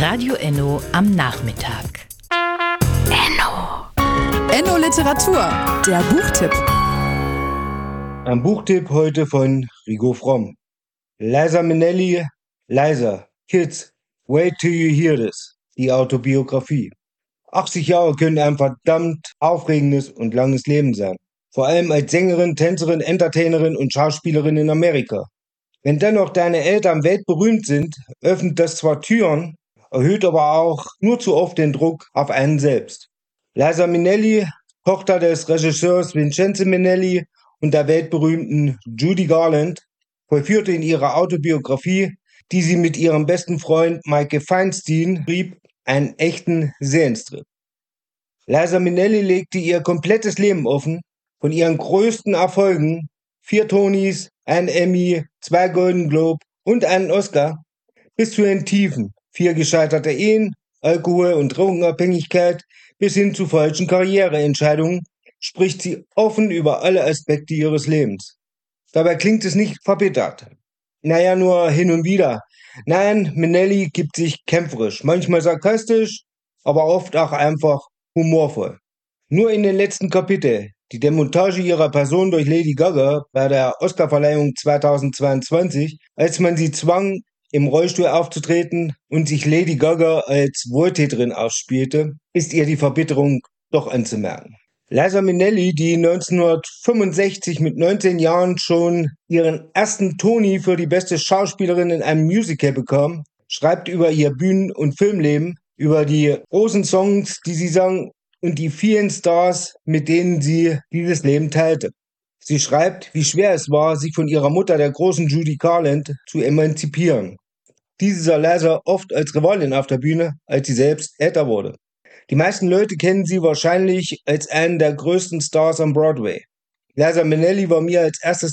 Radio Enno am Nachmittag. Enno Literatur, der Buchtipp. Ein Buchtipp heute von Rigo Fromm. Liza Minnelli, Liza, Kids, wait till you hear this. Die Autobiografie. 80 Jahre können ein verdammt aufregendes und langes Leben sein. Vor allem als Sängerin, Tänzerin, Entertainerin und Schauspielerin in Amerika. Wenn dennoch deine Eltern weltberühmt sind, öffnet das zwar Türen, erhöht aber auch nur zu oft den Druck auf einen selbst. Liza Minnelli, Tochter des Regisseurs Vincenzo Minnelli und der weltberühmten Judy Garland, vollführte in ihrer Autobiografie, die sie mit ihrem besten Freund Michael Feinstein schrieb, einen echten Seelenstrip. Liza Minnelli legte ihr komplettes Leben offen, von ihren größten Erfolgen, 4 Tonys, ein Emmy, 2 Golden Globe und einen Oscar, bis zu den Tiefen, 4 gescheiterte Ehen, Alkohol- und Drogenabhängigkeit, bis hin zu falschen Karriereentscheidungen, spricht sie offen über alle Aspekte ihres Lebens. Dabei klingt es nicht verbittert. Naja, nur hin und wieder. Nein, Minnelli gibt sich kämpferisch, manchmal sarkastisch, aber oft auch einfach humorvoll. Nur in den letzten Kapiteln, die Demontage ihrer Person durch Lady Gaga bei der Oscarverleihung 2022, als man sie zwang, im Rollstuhl aufzutreten und sich Lady Gaga als Wohltäterin ausspielte, ist ihr die Verbitterung doch anzumerken. Liza Minnelli, die 1965 mit 19 Jahren schon ihren ersten Tony für die beste Schauspielerin in einem Musical bekam, schreibt über ihr Bühnen- und Filmleben, über die großen Songs, die sie sang und die vielen Stars, mit denen sie dieses Leben teilte. Sie schreibt, wie schwer es war, sich von ihrer Mutter, der großen Judy Garland, zu emanzipieren. Diese sah Liza oft als Rivalin auf der Bühne, als sie selbst älter wurde. Die meisten Leute kennen sie wahrscheinlich als einen der größten Stars am Broadway. Liza Minnelli war mir als erstes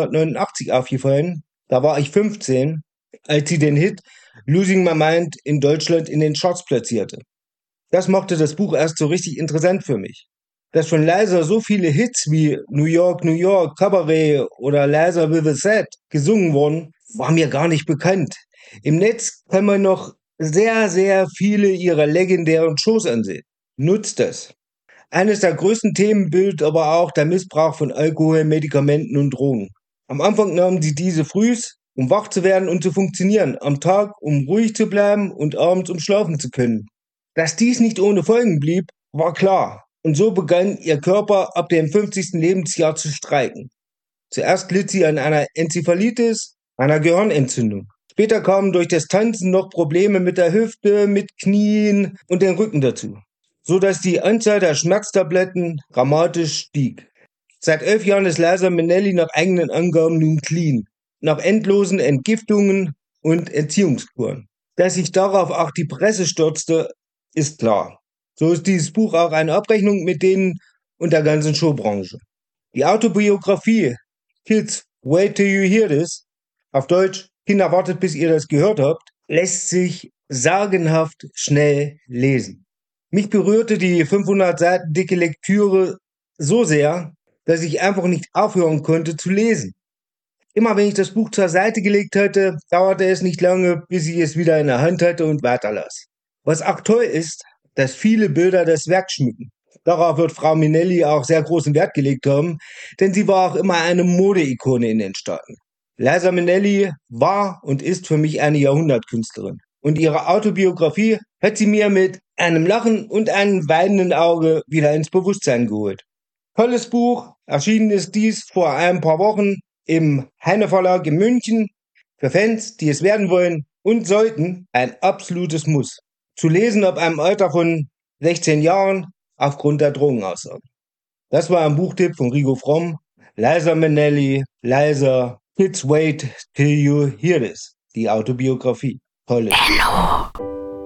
1989 aufgefallen, da war ich 15, als sie den Hit Losing My Mind in Deutschland in den Charts platzierte. Das machte das Buch erst so richtig interessant für mich. Dass von Liza so viele Hits wie New York, New York, Cabaret oder Liza with a Z gesungen wurden, war mir gar nicht bekannt. Im Netz kann man noch sehr, sehr viele ihrer legendären Shows ansehen. Nutzt das. Eines der größten Themen bildet aber auch der Missbrauch von Alkohol, Medikamenten und Drogen. Am Anfang nahmen sie diese frühs, um wach zu werden und zu funktionieren, am Tag, um ruhig zu bleiben und abends, um schlafen zu können. Dass dies nicht ohne Folgen blieb, war klar. Und so begann ihr Körper ab dem 50. Lebensjahr zu streiken. Zuerst litt sie an einer Enzephalitis, einer Gehirnentzündung. Später kamen durch das Tanzen noch Probleme mit der Hüfte, mit Knien und dem Rücken dazu, so dass die Anzahl der Schmerztabletten dramatisch stieg. Seit 11 Jahren ist Liza Minnelli nach eigenen Angaben nun clean, nach endlosen Entgiftungen und Entziehungskuren. Dass sich darauf auch die Presse stürzte, ist klar. So ist dieses Buch auch eine Abrechnung mit denen und der ganzen Showbranche. Die Autobiografie Kids, wait till you hear this, auf Deutsch, Kinder, wartet, bis ihr das gehört habt, lässt sich sagenhaft schnell lesen. Mich berührte die 500 Seiten dicke Lektüre so sehr, dass ich einfach nicht aufhören konnte zu lesen. Immer wenn ich das Buch zur Seite gelegt hatte, dauerte es nicht lange, bis ich es wieder in der Hand hatte und weiterlas. Was auch toll ist, dass viele Bilder das Werk schmücken. Darauf wird Frau Minnelli auch sehr großen Wert gelegt haben, denn sie war auch immer eine Modeikone in den Staaten. Liza Minnelli war und ist für mich eine Jahrhundertkünstlerin. Und ihre Autobiografie hat sie mir mit einem Lachen und einem weinenden Auge wieder ins Bewusstsein geholt. Tolles Buch, erschienen ist dies vor ein paar Wochen im Heine Verlag in München. Für Fans, die es werden wollen und sollten, ein absolutes Muss. Zu lesen ab einem Alter von 16 Jahren aufgrund der Drogenaussagen. Das war ein Buchtipp von Rigo Fromm. Liza Minnelli, Liza, Kids wait till you hear this. Die Autobiografie. Toll. Enno.